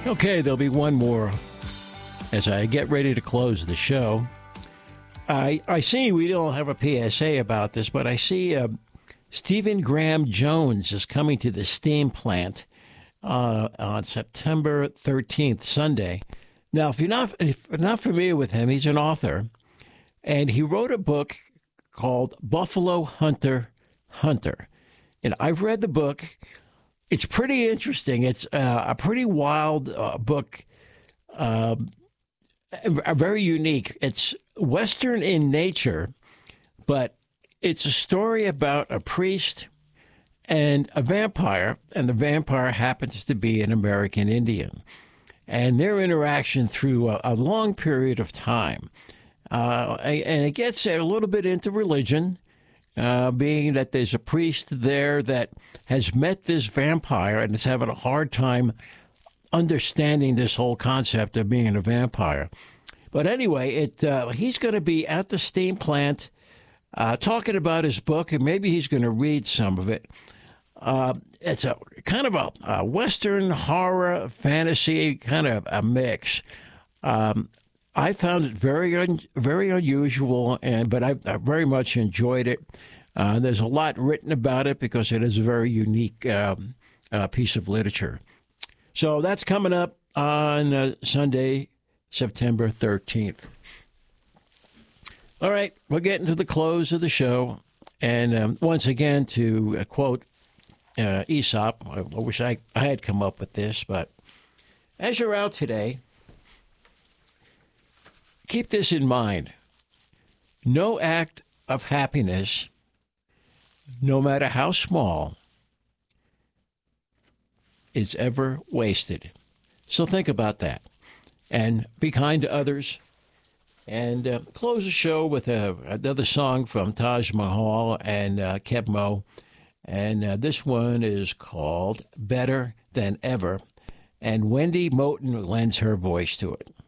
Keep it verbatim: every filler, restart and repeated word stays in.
Okay, there'll be one more as I get ready to close the show. I I see we don't have a P S A about this, but I see uh, Stephen Graham Jones is coming to the steam plant uh, on September thirteenth, Sunday. Now, if you're not if you're not familiar with him, he's an author, and he wrote a book called Buffalo Hunter Hunter. And I've read the book. It's pretty interesting. It's uh, a pretty wild uh, book, uh, very unique. It's Western in nature, but it's a story about a priest and a vampire, and the vampire happens to be an American Indian, and their interaction through a, a long period of time. Uh, and it gets a little bit into religion, uh, being that there's a priest there that has met this vampire and is having a hard time understanding this whole concept of being a vampire. But anyway, it uh, he's going to be at the steam plant uh, talking about his book, and maybe he's going to read some of it. Uh, it's a kind of a, a Western horror fantasy kind of a mix. Um, I found it very, un, very unusual, and but I, I very much enjoyed it. Uh, there's a lot written about it because it is a very unique um, uh, piece of literature. So that's coming up on uh, Sunday, September thirteenth. All right, we're getting to the close of the show. And um, once again, to uh, quote uh, Aesop, I wish I, I had come up with this, but as you're out today, keep this in mind. No act of happiness, no matter how small, is ever wasted. So think about that. And be kind to others. And uh, close the show with uh, another song from Taj Mahal and uh, Keb Mo. And uh, this one is called Better Than Ever. And Wendy Moten lends her voice to it.